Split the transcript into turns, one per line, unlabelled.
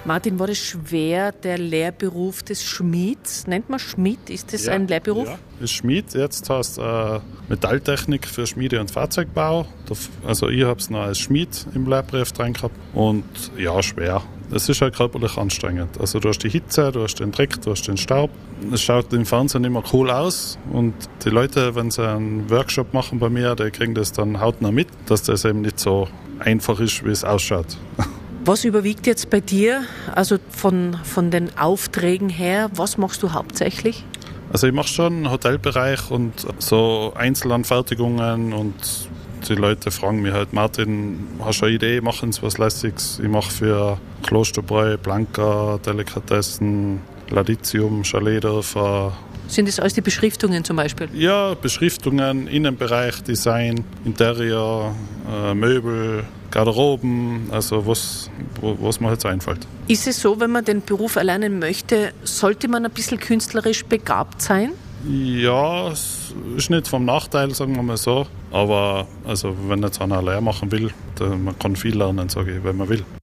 Martin, war das schwer, der Lehrberuf des Schmieds? Nennt man Schmied? Ist das ein Lehrberuf?
Ja, ist Schmied. Jetzt heißt Metalltechnik für Schmiede- und Fahrzeugbau. Also ich habe es noch als Schmied im Lehrbrief drin gehabt. Und ja, schwer. Es ist halt körperlich anstrengend. Also du hast die Hitze, du hast den Dreck, du hast den Staub. Es schaut im Fernsehen immer cool aus. Und die Leute, wenn sie einen Workshop machen bei mir, die kriegen das dann hautnah mit, dass das eben nicht so einfach ist, wie es ausschaut.
Was überwiegt jetzt bei dir, also von den Aufträgen her? Was machst du hauptsächlich?
Also ich mache schon einen Hotelbereich und so Einzelanfertigungen und die Leute fragen mich halt, Martin, hast du eine Idee, machen Sie was Lässiges? Ich mache für Klosterbräu, Blanca, Delikatessen, Laditium, Chaletdörfer.
Sind das alles die Beschriftungen zum Beispiel?
Ja, Beschriftungen, Innenbereich, Design, Interieur, Möbel, Garderoben, also was mir jetzt einfällt.
Ist es so, wenn man den Beruf erlernen möchte, sollte man ein bisschen künstlerisch begabt sein?
Ja, es ist nicht vom Nachteil, sagen wir mal so. Aber also, wenn jetzt einer Lehre machen will, man kann viel lernen, sage ich, wenn man will.